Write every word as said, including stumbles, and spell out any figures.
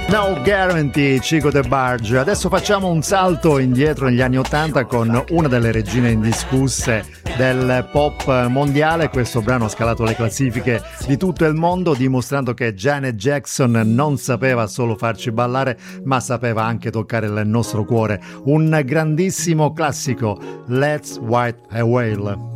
No Guarantee, Chico De Barge. Adesso facciamo un salto indietro negli anni ottanta con una delle regine indiscusse del pop mondiale. Questo brano ha scalato le classifiche di tutto il mondo, dimostrando che Janet Jackson non sapeva solo farci ballare, ma sapeva anche toccare il nostro cuore. Un grandissimo classico, Let's White a Whale.